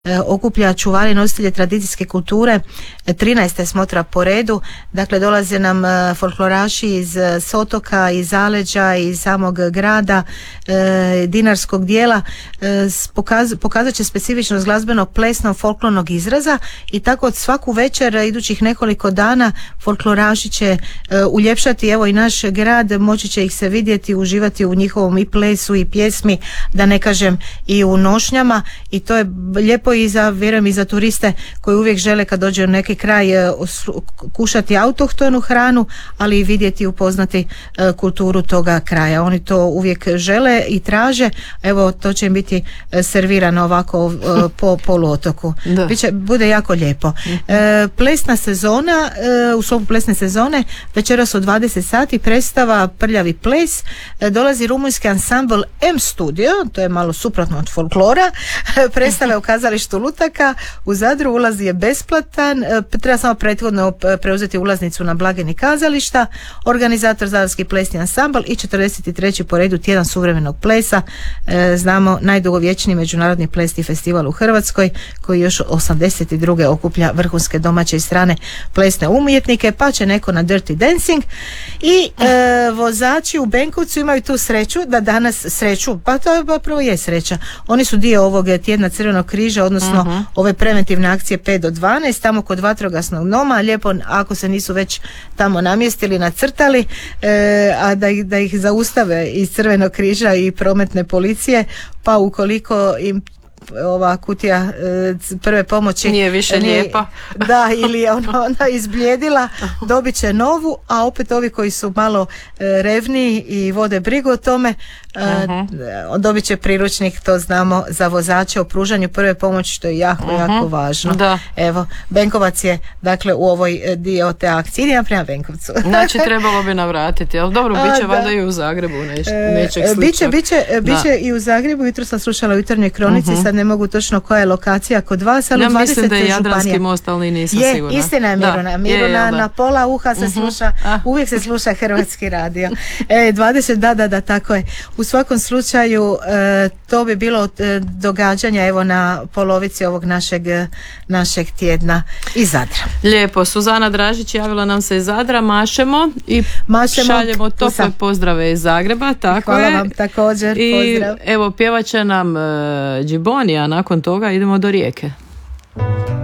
okuplja čuvari nositelje tradicijske kulture. 13. smotra po redu, dakle dolaze nam folkloraši iz Sotoka, iz Zaleđa, iz samog grada, dinarskog dijela, pokazat će specifičnost glazbeno plesnog folklornog izraza i tako od svaku večer idućih nekoliko dana folkloraši će uljepšati evo i naš grad, moći će ih se vidjeti, uživati u njihovom i plesu i pjesmi, da ne kažem i u nošnjama, i to je lijepo i za, vjerujem, i za turiste koji uvijek žele kad dođe u neki kraj kušati autohtonu hranu, ali i vidjeti i upoznati kulturu toga kraja. Oni to uvijek žele i traže. Evo, to će im biti servirano ovako po poluotoku. Bude jako lijepo. Plesna sezona, u sklopu plesne sezone večeras od 20 sati predstava Prljavi ples. Dolazi rumunjski ansambl M Studio, to je malo suprotno od folklora. Predstava je u kazalištu Lutaka u Zadru, ulaz je besplatan, treba samo prethodno preuzeti ulaznicu na blagajni kazališta. Organizator Zadarski plesni ansambl i 43. po redu tjedan suvremenog plesa. Znamo, najdugovječniji međunarodni plesni festival u Hrvatskoj koji još 82. okuplja vrhunske domaće i strane plesne umjetnike, pa će neko na Dirty Dancing. I vozači u Benkovcu imaju tu sreću da danas pa to zapravo je sreća. Oni su dio ovog tjedna Crvenog križa, odnosno ove preventivne akcije 5 do 12, tamo kod vatrogasnog doma. Lijepo ako se nisu već tamo namjestili, nacrtali, a da ih zaustave iz Crvenog križa i prometne policije, pa ukoliko im ova kutija prve pomoći nije više lijepa, da, ili je ona izblijedila, dobit će novu, a opet ovi koji su malo revniji i vode brigu o tome, dobit će priručnik, to znamo, za vozače o pružanju prve pomoći, što je jako važno. Da. Evo, Benkovac je dakle u ovoj dio te akcije. Idem prema Benkovcu. Znači trebalo bi navratiti, ali dobro, bit će valjda i u Zagrebu nečeg sličnog. Biće i u Zagrebu. Jutro sam slušala u Jutarnjoj kronici, sad ne mogu točno koja je lokacija kod vas, ali ja 20 mislim da je Jadranski županija. most, ali nisam sigurna. Istina je, Miruna, na pola uha se sluša, uvijek se sluša Hrvatski radio. 20, da, tako je. U svakom slučaju to bi bilo događanja evo na polovici ovog našeg tjedna iz Zadra. Lijepo, Suzana Dražić javila nam se iz Zadra, mašemo i šaljemo tople pozdrave iz Zagreba, tako hvala je. Vam također, pozdrav. I evo, pjevat će nam Džibonija, nakon toga idemo do Rijeke.